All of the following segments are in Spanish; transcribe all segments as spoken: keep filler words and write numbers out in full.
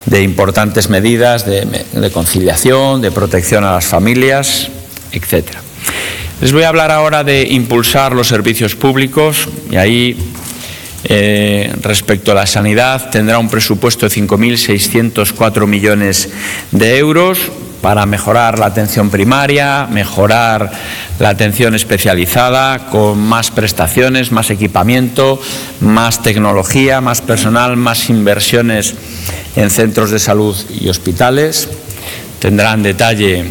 de importantes medidas de, de conciliación, de protección a las familias, etcétera. Les voy a hablar ahora de impulsar los servicios públicos y ahí, eh, respecto a la sanidad, tendrá un presupuesto de cinco mil seiscientos cuatro millones de euros para mejorar la atención primaria, mejorar la atención especializada con más prestaciones, más equipamiento, más tecnología, más personal, más inversiones en centros de salud y hospitales. Tendrán detalle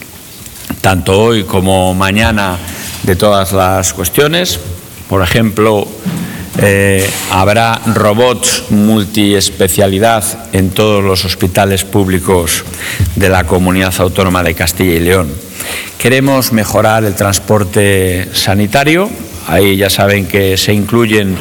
tanto hoy como mañana de todas las cuestiones. Por ejemplo, eh, habrá robots multiespecialidad en todos los hospitales públicos de la Comunidad Autónoma de Castilla y León. Queremos mejorar el transporte sanitario. Ahí ya saben que se incluyen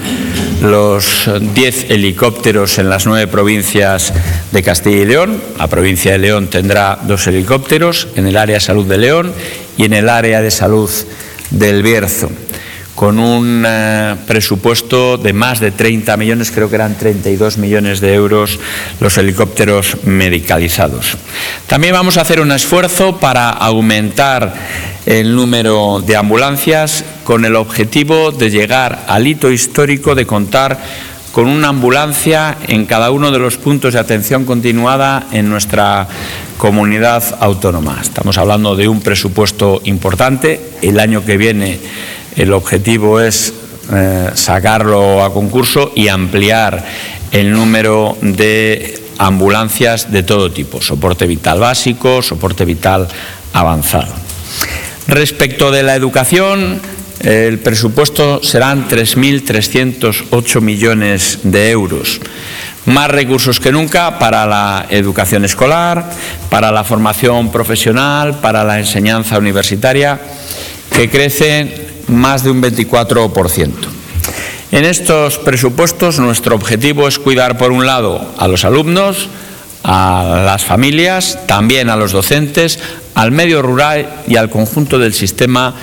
los diez helicópteros en las nueve provincias de Castilla y León. La provincia de León tendrá dos helicópteros en el área de salud de León y en el área de salud del Bierzo, con un eh, presupuesto de más de treinta millones, creo que eran treinta y dos millones de euros los helicópteros medicalizados. También vamos a hacer un esfuerzo para aumentar el número de ambulancias con el objetivo de llegar al hito histórico de contar con una ambulancia en cada uno de los puntos de atención continuada en nuestra comunidad autónoma. Estamos hablando de un presupuesto importante. El año que viene el objetivo es eh, sacarlo a concurso y ampliar el número de ambulancias de todo tipo, soporte vital básico, soporte vital avanzado. Respecto de la educación, el presupuesto serán tres mil trescientos ocho millones de euros. Más recursos que nunca para la educación escolar, para la formación profesional, para la enseñanza universitaria, que crece más de un veinticuatro por ciento. En estos presupuestos nuestro objetivo es cuidar, por un lado, a los alumnos, a las familias, también a los docentes, al medio rural y al conjunto del sistema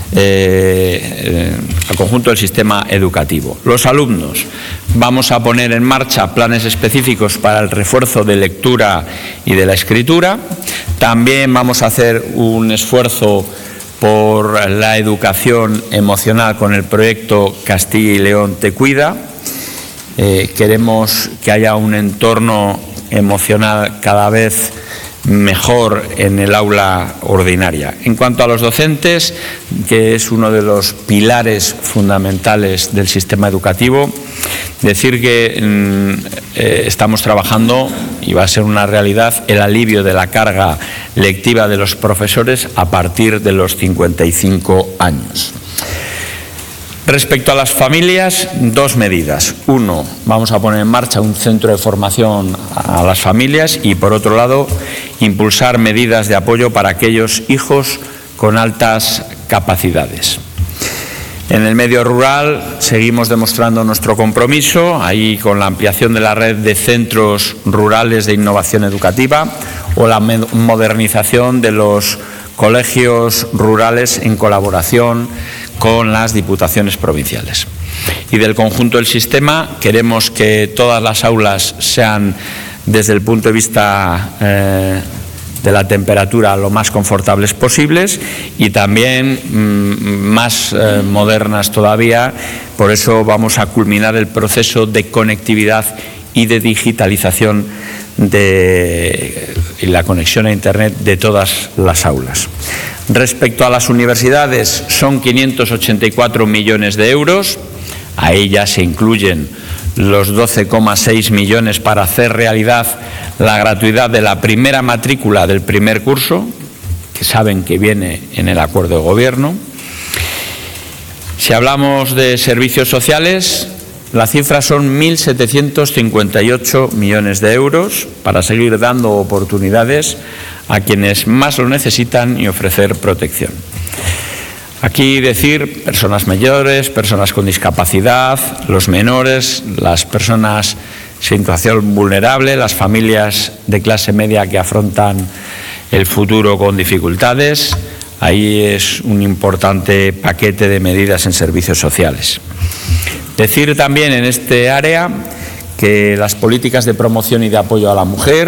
Eh, eh, al conjunto del sistema educativo. Los alumnos, vamos a poner en marcha planes específicos para el refuerzo de lectura y de la escritura. También vamos a hacer un esfuerzo por la educación emocional con el proyecto Castilla y León Te Cuida. Eh, queremos que haya un entorno emocional cada vez mejor en el aula ordinaria. En cuanto a los docentes, que es uno de los pilares fundamentales del sistema educativo, decir que eh, estamos trabajando, y va a ser una realidad, el alivio de la carga lectiva de los profesores a partir de los cincuenta y cinco años. Respecto a las familias, dos medidas. Uno, vamos a poner en marcha un centro de formación a las familias y, por otro lado, impulsar medidas de apoyo para aquellos hijos con altas capacidades. En el medio rural seguimos demostrando nuestro compromiso, ahí con la ampliación de la red de centros rurales de innovación educativa o la modernización de los colegios rurales en colaboración con las diputaciones provinciales. Y del conjunto del sistema queremos que todas las aulas sean, desde el punto de vista eh, de la temperatura, lo más confortables posibles y también mmm, más eh, modernas todavía. Por eso vamos a culminar el proceso de conectividad y de digitalización de y la conexión a Internet de todas las aulas. Respecto a las universidades, son quinientos ochenta y cuatro millones de euros. Ahí ya se incluyen los doce coma seis millones para hacer realidad la gratuidad de la primera matrícula del primer curso, que saben que viene en el acuerdo de gobierno. Si hablamos de servicios sociales, las cifras son mil setecientos cincuenta y ocho millones de euros para seguir dando oportunidades a quienes más lo necesitan y ofrecer protección. Aquí decir personas mayores, personas con discapacidad, los menores, las personas en situación vulnerable, las familias de clase media que afrontan el futuro con dificultades. Ahí es un importante paquete de medidas en servicios sociales. Decir también en este área que las políticas de promoción y de apoyo a la mujer